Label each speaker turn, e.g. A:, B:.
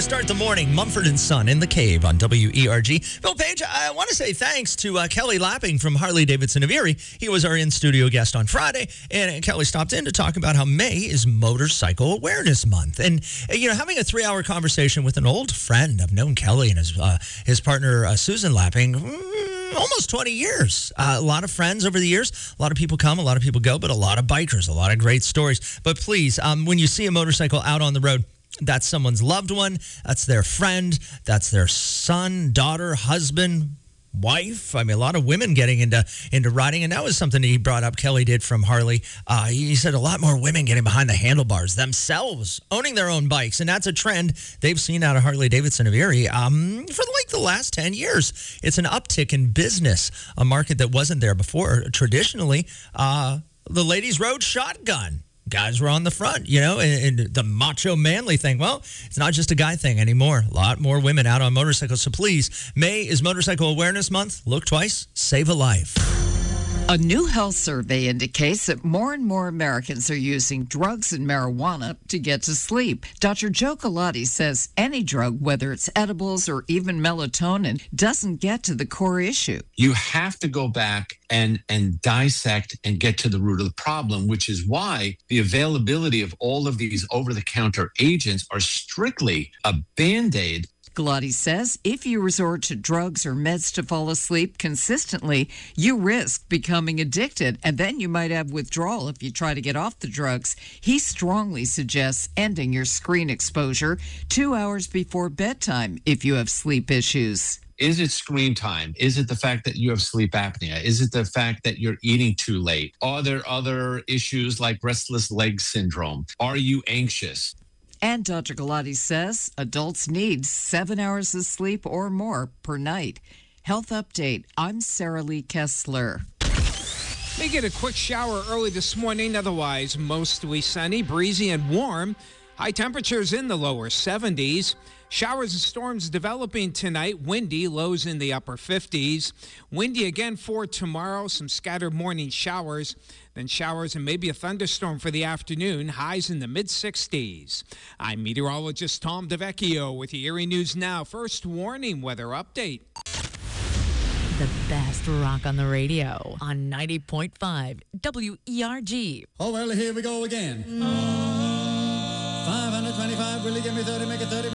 A: start the morning. Mumford and Son in the Cave on WERG. Bill Page, I want to say thanks to Kelly Lapping from Harley-Davidson of Erie. He was our in-studio guest on Friday, and Kelly stopped in to talk about how May is Motorcycle Awareness Month. And, having a 3-hour conversation with an old friend. I've known Kelly and his partner, Susan Lapping, almost 20 years. A lot of friends over the years. A lot of people come, a lot of people go, but a lot of bikers, a lot of great stories. But please, when you see a motorcycle out on the road, that's someone's loved one, that's their friend, that's their son, daughter, husband, wife. I mean, a lot of women getting into riding, and that was something he brought up. Kelly did from Harley. He said a lot more women getting behind the handlebars themselves, owning their own bikes, and that's a trend they've seen out of Harley-Davidson of Erie for like the last 10 years. It's an uptick in business, a market that wasn't there before. Traditionally, the ladies rode shotgun. Guys were on the front, and the macho manly thing. Well, it's not just a guy thing anymore. A lot more women out on motorcycles. So please, May is Motorcycle Awareness Month. Look twice, save a life.
B: A new health survey indicates that more and more Americans are using drugs and marijuana to get to sleep. Dr. Joe Galati says any drug, whether it's edibles or even melatonin, doesn't get to the core issue.
C: You have to go back and dissect and get to the root of the problem, which is why the availability of all of these over-the-counter agents are strictly a Band-Aid.
B: Galati says if you resort to drugs or meds to fall asleep consistently, you risk becoming addicted, and then you might have withdrawal if you try to get off the drugs. He strongly suggests ending your screen exposure 2 hours before bedtime if you have sleep issues.
C: Is it screen time? Is it the fact that you have sleep apnea? Is it the fact that you're eating too late? Are there other issues like restless leg syndrome? Are you anxious?
B: And Dr. Galati says adults need 7 hours of sleep or more per night. Health Update. I'm Sarah Lee Kessler.
D: May get a quick shower early this morning, otherwise mostly sunny, breezy, and warm. High temperatures in the lower 70s. Showers and storms developing tonight. Windy, lows in the upper 50s. Windy again for tomorrow. Some scattered morning showers. Then showers and maybe a thunderstorm for the afternoon. Highs in the mid-60s. I'm meteorologist Tom DeVecchio with the Erie News Now. First warning weather update.
E: The best rock on the radio on 90.5 WERG.
F: Oh, well, here we go again. 525, will you give me 30, make it 30?